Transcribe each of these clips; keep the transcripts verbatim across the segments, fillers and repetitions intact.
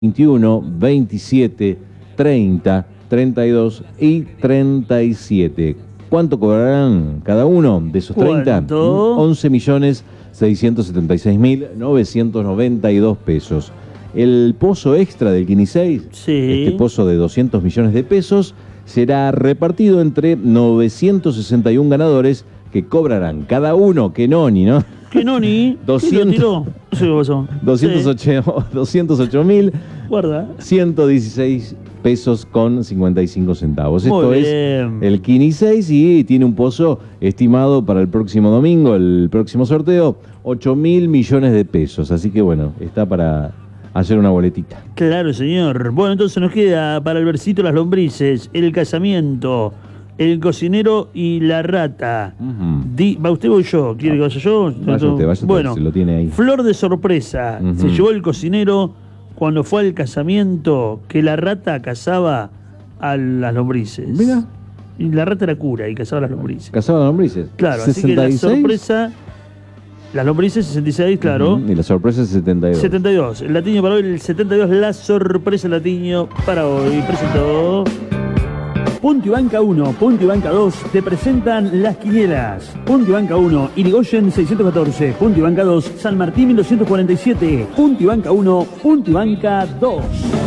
veintiuno, veintisiete, treinta, treinta y dos y treinta y siete. ¿Cuánto cobrarán cada uno de esos treinta? ¿Cuánto? once millones seiscientos setenta y seis mil novecientos noventa y dos pesos. El pozo extra del Kini seis, Sí. este pozo de doscientos millones de pesos, será repartido entre novecientos sesenta y uno ganadores que cobrarán cada uno, que noni, ¿no? ¿Qué noni? doscientos, ¿Quién lo tiró? No sé qué pasó. doscientos ocho mil Guarda. ciento dieciséis pesos con cincuenta y cinco centavos. Muy Esto bien. es el Kini seis y tiene un pozo estimado para el próximo domingo, el próximo sorteo, ocho mil millones de pesos. Así que bueno, está para hacer una boletita. Claro, señor. Bueno, entonces nos queda para el versito las lombrices, el casamiento, el cocinero y la rata. Uh-huh. Di, ¿va usted o voy yo? ¿Quiere que vaya yo? Vaya usted, vaya usted, bueno, se lo tiene ahí. Flor de sorpresa. Uh-huh. Se llevó el cocinero cuando fue al casamiento que la rata cazaba a las lombrices. Mira. Y la rata era cura y cazaba a las lombrices. ¿Cazaba las lombrices? Claro, así que la sorpresa... Las lombrices sesenta y seis, claro. Uh-huh. Y la sorpresa setenta y dos. setenta y dos. El latiño para hoy, el setenta y dos, la sorpresa latiño para hoy. Presentó... Punto y Banca uno, Punto y Banca dos te presentan las quinielas. Punto y Banca uno, Irigoyen seiscientos catorce. Punto y Banca dos, San Martín mil doscientos cuarenta y siete. Punto y Banca uno, Punto y Banca dos.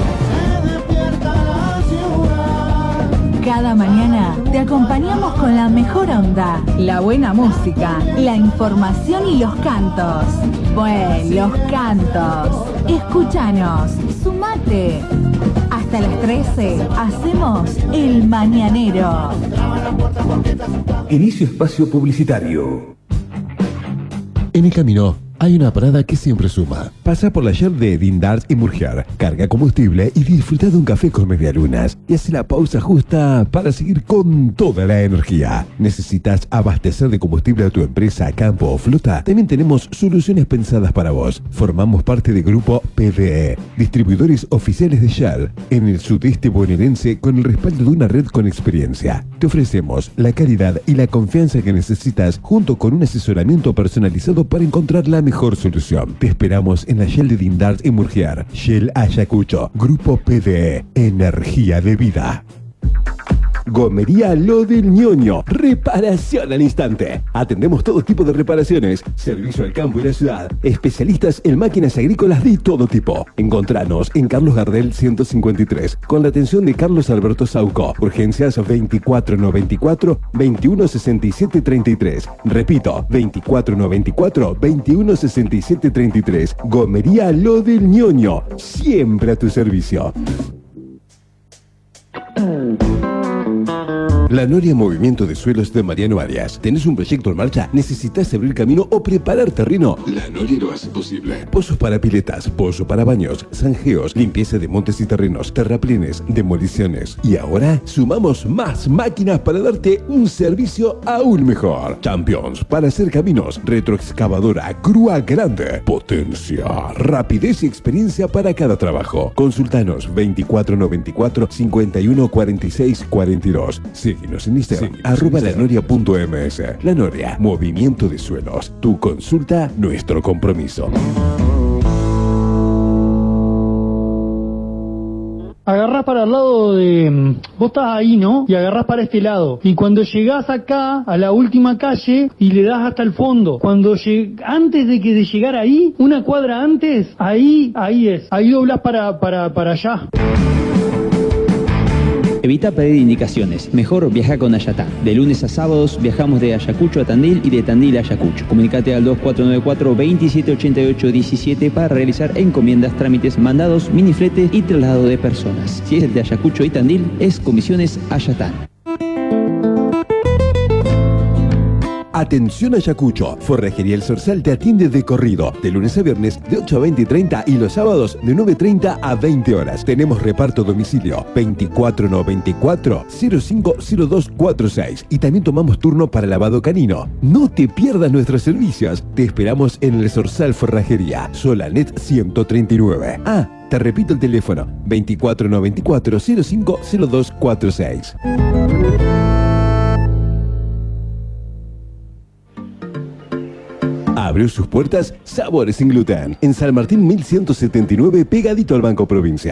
Cada mañana te acompañamos con la mejor onda, la buena música, la información y los cantos. Bueno, los cantos. Escúchanos, sumate. Hasta las trece hacemos El Mañanero. Inicio espacio publicitario. En el camino hay una parada que siempre suma. Pasa por la Shell de Dindars y Murger, carga combustible y disfruta de un café con medialunas. Y hace la pausa justa para seguir con toda la energía. ¿Necesitas abastecer de combustible a tu empresa, campo o flota? También tenemos soluciones pensadas para vos. Formamos parte del grupo P V E, distribuidores oficiales de Shell, en el sudeste bonaerense con el respaldo de una red con experiencia. Te ofrecemos la calidad y la confianza que necesitas junto con un asesoramiento personalizado para encontrar la mejor solución. Te esperamos en la Shell de Dindars y Murgiar. Shell Ayacucho, Grupo P V E, energía de vida. Gomería Lo del Ñoño, reparación al instante. Atendemos todo tipo de reparaciones, servicio al campo y la ciudad, especialistas en máquinas agrícolas de todo tipo. Encontranos en Carlos Gardel ciento cincuenta y tres, con la atención de Carlos Alberto Sauco. Urgencias veinticuatro noventa y cuatro, veintiuno sesenta y siete treinta y tres. Repito, veinticuatro noventa y cuatro, veintiuno sesenta y siete treinta y tres. Gomería Lo del Ñoño, siempre a tu servicio. La Noria Movimiento de Suelos de Mariano Arias. ¿Tenés un proyecto en marcha? ¿Necesitas abrir camino o preparar terreno? La Noria lo hace posible. Pozos para piletas, pozo para baños, zanjeos, limpieza de montes y terrenos, terraplenes, demoliciones. Y ahora sumamos más máquinas para darte un servicio aún mejor. Champions para hacer caminos, retroexcavadora, grúa grande, potencia, rapidez y experiencia para cada trabajo. Consultanos veinticuatro noventa y cuatro, cincuenta y uno cuarenta y seis cuarenta y dos. Síguenos en Instagram, Síguenos arroba en Instagram. lanoria.ms. La Noria, Movimiento de Suelos. Tu consulta, nuestro compromiso. Agarrás para el lado de... Vos estás ahí, ¿no? Y agarrás para este lado. Y cuando llegás acá, a la última calle, y le das hasta el fondo. Cuando lleg... Antes de que de llegar ahí, una cuadra antes, ahí, ahí es. Ahí doblás para, para, para allá. Evita pedir indicaciones. Mejor viaja con Ayatá. De lunes a sábados viajamos de Ayacucho a Tandil y de Tandil a Ayacucho. Comunicate al dos cuatro nueve cuatro, veintisiete ochenta y ocho diecisiete para realizar encomiendas, trámites, mandados, minifletes y traslado de personas. Si es de Ayacucho y Tandil, es Comisiones Ayatá. Atención Ayacucho, Forrajería El Zorzal te atiende de corrido, de lunes a viernes de ocho a veinte y treinta y los sábados de nueve y treinta a veinte horas. Tenemos reparto a domicilio veinticuatro noventa y cuatro, cero cinco cero dos cuatro seis y también tomamos turno para lavado canino. No te pierdas nuestros servicios, te esperamos en El Zorzal Forrajería, Solanet ciento treinta y nueve. Ah, te repito el teléfono, veinticuatro noventa y cuatro, cero cinco cero dos cuatro seis. Abrió sus puertas Sabores sin Gluten en San Martín mil ciento setenta y nueve, pegadito al Banco Provincia.